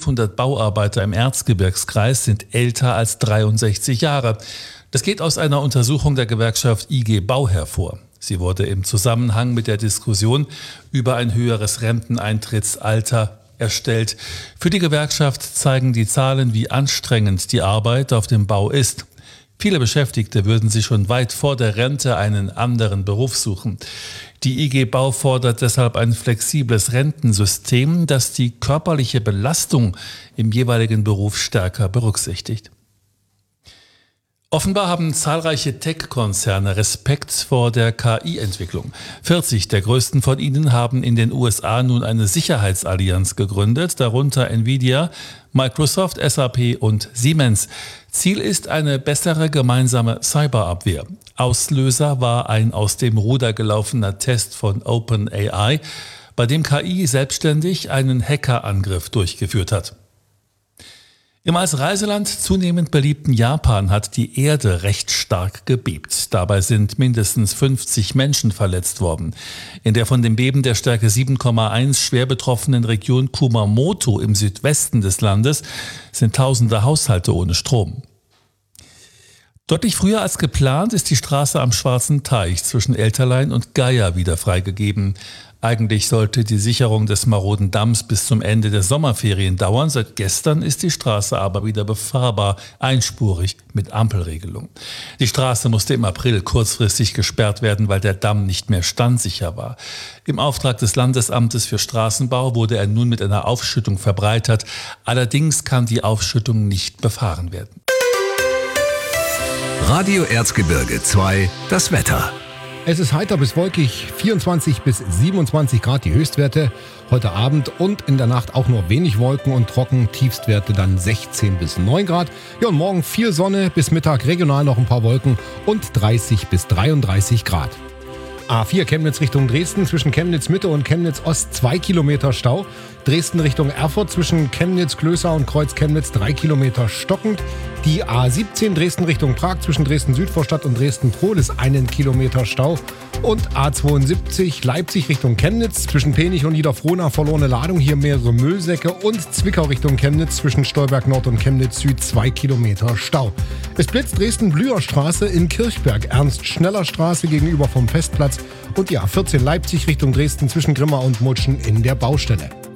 500 Bauarbeiter im Erzgebirgskreis sind älter als 63 Jahre. Das geht aus einer Untersuchung der Gewerkschaft IG Bau hervor. Sie wurde im Zusammenhang mit der Diskussion über ein höheres Renteneintrittsalter erstellt. Für die Gewerkschaft zeigen die Zahlen, wie anstrengend die Arbeit auf dem Bau ist. Viele Beschäftigte würden sich schon weit vor der Rente einen anderen Beruf suchen. Die IG Bau fordert deshalb ein flexibles Rentensystem, das die körperliche Belastung im jeweiligen Beruf stärker berücksichtigt. Offenbar haben zahlreiche Tech-Konzerne Respekt vor der KI-Entwicklung. 40 der größten von ihnen haben in den USA nun eine Sicherheitsallianz gegründet, darunter Nvidia, Microsoft, SAP und Siemens. Ziel ist eine bessere gemeinsame Cyberabwehr. Auslöser war ein aus dem Ruder gelaufener Test von OpenAI, bei dem KI selbstständig einen Hackerangriff durchgeführt hat. Im als Reiseland zunehmend beliebten Japan hat die Erde recht stark gebebt. Dabei sind mindestens 50 Menschen verletzt worden. In der von dem Beben der Stärke 7,1 schwer betroffenen Region Kumamoto im Südwesten des Landes sind tausende Haushalte ohne Strom. Deutlich früher als geplant ist die Straße am Schwarzen Teich zwischen Elterlein und Gaya wieder freigegeben. Eigentlich sollte die Sicherung des maroden Damms bis zum Ende der Sommerferien dauern. Seit gestern ist die Straße aber wieder befahrbar, einspurig mit Ampelregelung. Die Straße musste im April kurzfristig gesperrt werden, weil der Damm nicht mehr standsicher war. Im Auftrag des Landesamtes für Straßenbau wurde er nun mit einer Aufschüttung verbreitert. Allerdings kann die Aufschüttung nicht befahren werden. Radio Erzgebirge 2, das Wetter. Es ist heiter bis wolkig, 24 bis 27 Grad die Höchstwerte heute Abend und in der Nacht auch nur wenig Wolken und trocken, Tiefstwerte dann 16 bis 9 Grad. Ja, und morgen viel Sonne, bis Mittag regional noch ein paar Wolken und 30 bis 33 Grad. A4 Chemnitz Richtung Dresden, zwischen Chemnitz Mitte und Chemnitz Ost 2 Kilometer Stau. Dresden Richtung Erfurt, zwischen Chemnitz Klößer und Kreuz Chemnitz 3 Kilometer stockend. Die A17 Dresden Richtung Prag, zwischen Dresden Südvorstadt und Dresden Prohlis 1 Kilometer Stau. Und A72 Leipzig Richtung Chemnitz, zwischen Penich und Niederfrohnach verlorene Ladung, hier mehrere Müllsäcke. Und Zwickau Richtung Chemnitz, zwischen Stolberg Nord und Chemnitz Süd 2 Kilometer Stau. Es blitzt Dresden-Blüherstraße in Kirchberg, Ernst-Schneller-Straße gegenüber vom Festplatz und die A14 Leipzig Richtung Dresden zwischen Grimma und Mutschen in der Baustelle.